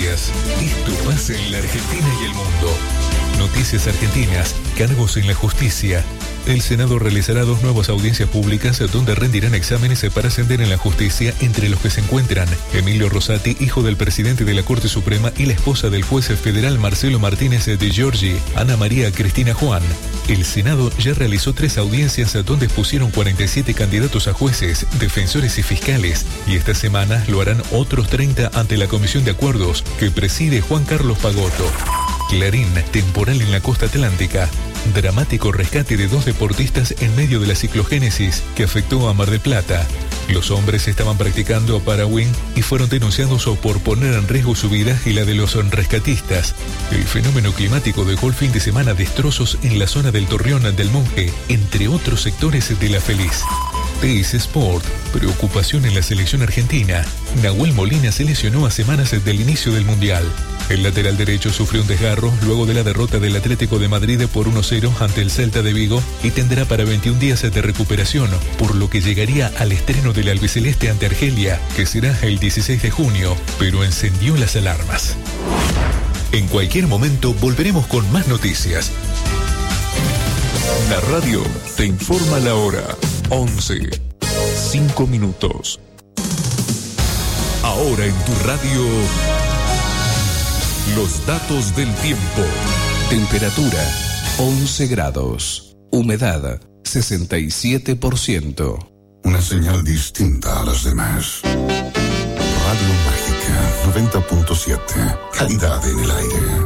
noticias. Esto pasa en la Argentina y el mundo. Noticias argentinas, cargos en la justicia. El Senado realizará 2 nuevas audiencias públicas donde rendirán exámenes para ascender en la justicia, entre los que se encuentran Emilio Rosati, hijo del presidente de la Corte Suprema, y la esposa del juez federal Marcelo Martínez de Giorgi, Ana María Cristina Juan. El Senado ya realizó 3 audiencias donde expusieron 47 candidatos a jueces, defensores y fiscales, y esta semana lo harán otros 30 ante la Comisión de Acuerdos que preside Juan Carlos Pagotto. Clarín, temporal en la costa atlántica. Dramático rescate de 2 deportistas en medio de la ciclogénesis que afectó a Mar del Plata. Los hombres estaban practicando paragüín y fueron denunciados por poner en riesgo su vida y la de los rescatistas. El fenómeno climático dejó el fin de semana destrozos en la zona del Torreón del Monje, entre otros sectores de La Feliz. TS Sport, preocupación en la selección argentina. Nahuel Molina se lesionó a semanas del inicio del Mundial. El lateral derecho sufrió un desgarro luego de la derrota del Atlético de Madrid por 1-0 ante el Celta de Vigo y tendrá para 21 días de recuperación, por lo que llegaría al estreno del albiceleste ante Argelia, que será el 16 de junio, pero encendió las alarmas. En cualquier momento volveremos con más noticias. La radio te informa la hora. 11:05. Ahora en tu radio, los datos del tiempo. Temperatura 11 grados. Humedad 67%. Una señal distinta a las demás. Radio Mágica 90.7. Calidad en el aire.